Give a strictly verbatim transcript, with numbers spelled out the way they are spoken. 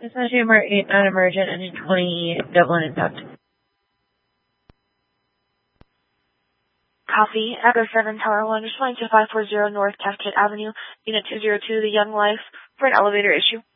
Essentially, number eight, non-emergent, engine twenty, Dublin impact. Copy. Address seven, Tower one, responding to five four zero North Cascade Avenue, Unit two zero two, The Young Life, for an elevator issue.